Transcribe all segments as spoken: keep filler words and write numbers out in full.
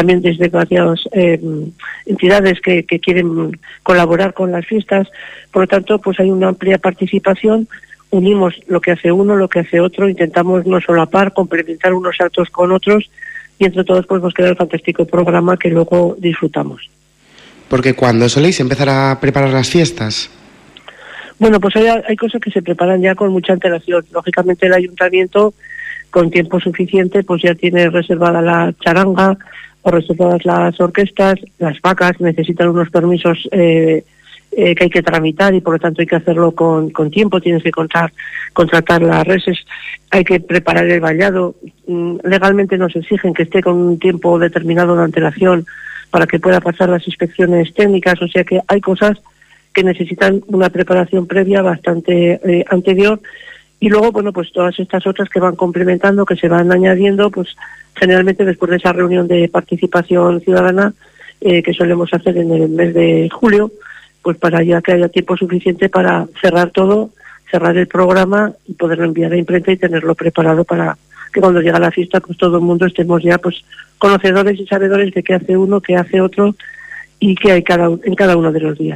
también desde varias eh, entidades que, que quieren colaborar con las fiestas. Por lo tanto, pues hay una amplia participación. Unimos lo que hace uno, lo que hace otro, intentamos no solapar, complementar unos actos con otros, y entre todos pues nos queda el fantástico programa que luego disfrutamos. Porque ¿cuándo soléis empezar a preparar las fiestas? Bueno, pues hay, hay cosas que se preparan ya con mucha antelación. Lógicamente el ayuntamiento, con tiempo suficiente, pues ya tiene reservada la charanga o reservadas las orquestas. Las vacas necesitan unos permisos eh, eh, que hay que tramitar, y por lo tanto hay que hacerlo con, con tiempo. Tienes que contar, contratar las reses, hay que preparar el vallado. Mm, legalmente nos exigen que esté con un tiempo determinado de antelación para que pueda pasar las inspecciones técnicas, o sea que hay cosas que necesitan una preparación previa bastante eh, anterior, y luego, bueno, pues todas estas otras que van complementando, que se van añadiendo, pues generalmente después de esa reunión de participación ciudadana eh, que solemos hacer en el mes de julio, pues para ya que haya tiempo suficiente para cerrar todo, cerrar el programa y poderlo enviar a imprenta y tenerlo preparado para que cuando llega la fiesta pues todo el mundo estemos ya pues conocedores y sabedores de qué hace uno, qué hace otro y qué hay cada, en cada uno de los días.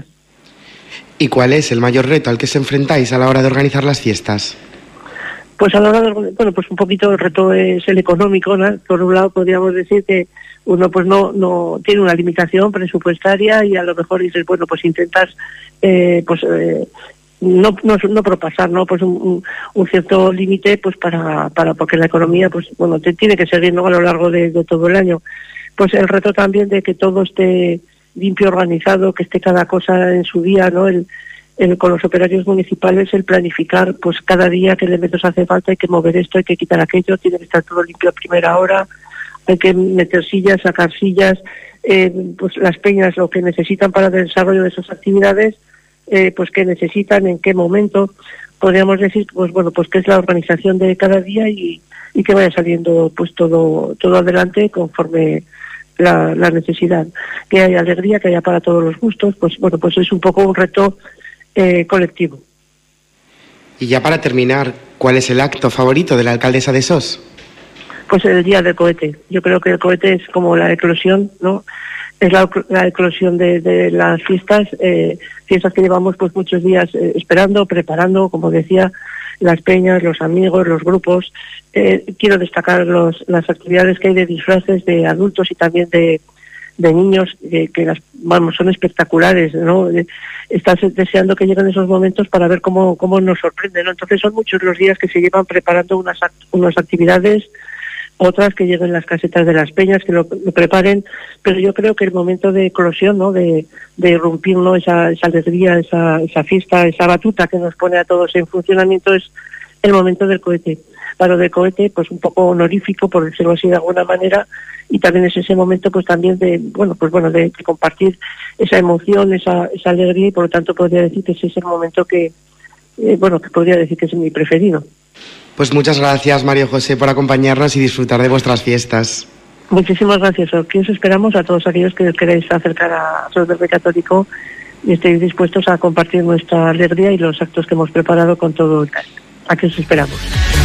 ¿Y cuál es el mayor reto al que se enfrentáis a la hora de organizar las fiestas? Pues a la hora de, bueno, pues un poquito el reto es el económico, ¿no? Por un lado podríamos decir que uno pues no no tiene una limitación presupuestaria y a lo mejor dices, bueno, pues intentas eh, pues eh, no no no propasar, ¿no? Pues un, un cierto límite pues para para porque la economía pues bueno, te tiene que seguir, ¿no? A lo largo de, de todo el año. Pues el reto también de que todo esté limpio, organizado, que esté cada cosa en su día, ¿no? El, el con los operarios municipales, el planificar pues cada día qué elementos hace falta, hay que mover esto, hay que quitar aquello, tiene que estar todo limpio a primera hora, hay que meter sillas, sacar sillas, eh, pues las peñas lo que necesitan para el desarrollo de esas actividades, eh, pues qué necesitan, en qué momento, podríamos decir, pues bueno, pues qué es la organización de cada día y, y que vaya saliendo pues todo, todo adelante conforme La, la necesidad, que haya alegría, que haya para todos los gustos, pues bueno, pues es un poco un reto eh, colectivo. Y ya para terminar, ¿cuál es el acto favorito de la alcaldesa de Sos? Pues el día del cohete. Yo creo que el cohete es como la eclosión, ¿no? Es la, la eclosión de, de las fiestas, eh, fiestas que llevamos pues muchos días eh, esperando, preparando, como decía, las peñas, los amigos, los grupos. Eh, quiero destacar los, las actividades que hay de disfraces de adultos y también de, de niños, que, que las, vamos, son espectaculares, ¿no? Eh, estás deseando que lleguen esos momentos para ver cómo, cómo nos sorprenden, ¿no? Entonces son muchos los días que se llevan preparando unas, unas actividades, otras que lleguen las casetas de las peñas, que lo, lo preparen, pero yo creo que el momento de eclosión, ¿no? De, de irrumpir, ¿no? Esa, esa alegría, esa, esa fiesta, esa batuta que nos pone a todos en funcionamiento es el momento del cohete. Paro de cohete, pues un poco honorífico, por decirlo así de alguna manera, y también es ese momento pues también de, bueno, pues bueno, de, de compartir esa emoción, esa, esa alegría, y por lo tanto podría decir que ese es el momento que, eh, bueno, que podría decir que es mi preferido. Pues muchas gracias, María José, por acompañarnos y disfrutar de vuestras fiestas. Muchísimas gracias. Aquí os esperamos a todos aquellos que os queréis acercar a Sos Verde Católico y estéis dispuestos a compartir nuestra alegría y los actos que hemos preparado con todo el caso. Aquí os esperamos.